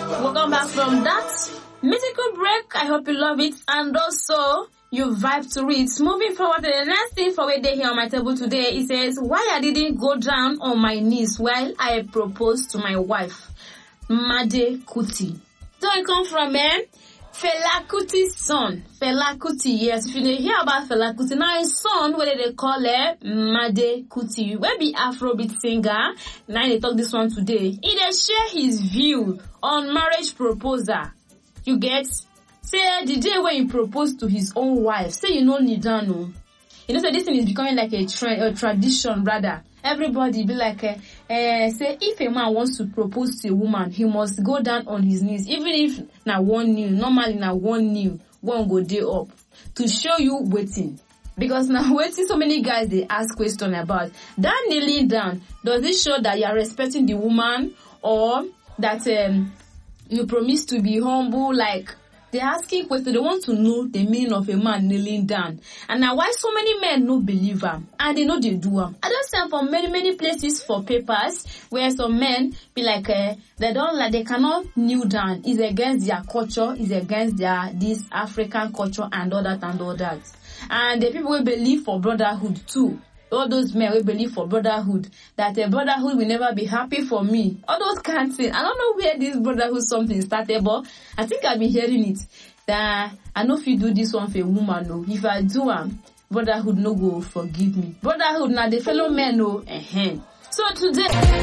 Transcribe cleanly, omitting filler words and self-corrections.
Welcome back from that musical break. I hope you love it and also you vibe to it. Moving forward to the next thing for what they here on my table today, it says, why I didn't go down on my knees while I proposed to my wife, Made Kuti. So it come from Fela Kuti's son. Fela Kuti, yes. If you hear about Fela Kuti, now his son, what they call Made Kuti, will be Afrobeat singer. Now they talk this one today. He dey share his view on marriage proposal. You get? Say the day when he proposed to his own wife, say you know Nidano. You know, so this thing is becoming like a tradition rather. Everybody be like, say if a man wants to propose to a woman, he must go down on his knees. Even if na one knee, normally na one knee, one go day up. To show you waiting. Because now waiting, so many guys, they ask question about. That kneeling down, does it show that you are respecting the woman? Or that you promise to be humble, like... They're asking questions. They want to know the meaning of a man kneeling down. And now why so many men no believe them? And they know they do them. I don't see from many places for papers where some men be like, they don't like, they cannot kneel down. It's against their culture. It's against their, this African culture and all that and all that. And the people will believe for brotherhood too. All those men will believe for brotherhood, that a brotherhood will never be happy for me. All those can't say. I don't know where this brotherhood something started, but I think I've been hearing it. That I know if you do this one for a woman, no. If I do brotherhood no go forgive me. Brotherhood now the fellow men no. So today